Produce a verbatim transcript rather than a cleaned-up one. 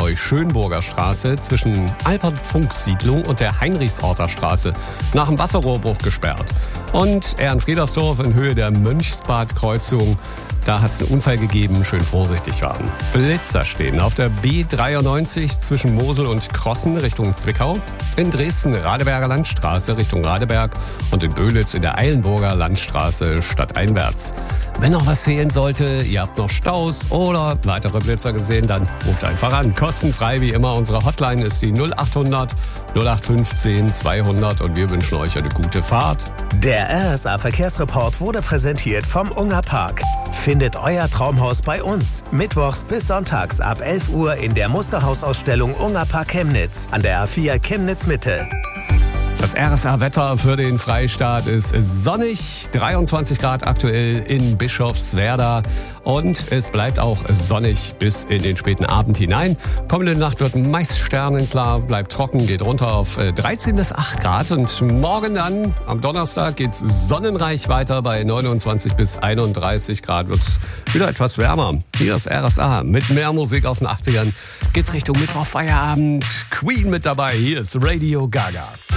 Neuschönburger Straße zwischen Albert-Funk-Siedlung und der Heinrichsorter Straße nach dem Wasserrohrbruch gesperrt. Und Ehrenfriedersdorf in Höhe der Mönchsbad-Kreuzung. Da hat es einen Unfall gegeben, schön vorsichtig waren. Blitzer stehen auf der B dreiundneunzig zwischen Mosel und Krossen Richtung Zwickau, in Dresden Radeberger Landstraße Richtung Radeberg und in Böhlitz in der Eilenburger Landstraße stadteinwärts. Wenn noch was fehlen sollte, ihr habt noch Staus oder weitere Blitzer gesehen, dann ruft einfach an. Kostenfrei wie immer. Unsere Hotline ist die null achthundert null acht fünfzehn zweihundert und wir wünschen euch eine gute Fahrt. Der R S A Verkehrsreport wurde präsentiert vom Unger Park. Findet euer Traumhaus bei uns. Mittwochs bis sonntags ab elf Uhr in der Musterhausausstellung Unger Park Chemnitz an der A vier Chemnitz Mitte. Das R S A-Wetter für den Freistaat ist sonnig, dreiundzwanzig Grad aktuell in Bischofswerda und es bleibt auch sonnig bis in den späten Abend hinein. Kommende Nacht wird meist sternenklar, bleibt trocken, geht runter auf dreizehn bis acht Grad und morgen dann, am Donnerstag, geht's sonnenreich weiter. Bei neunundzwanzig bis einunddreißig Grad wird's wieder etwas wärmer. Hier ist R S A mit mehr Musik aus den achtzigern. Geht's Richtung Mittwoch Feierabend. Queen mit dabei, hier ist Radio Gaga.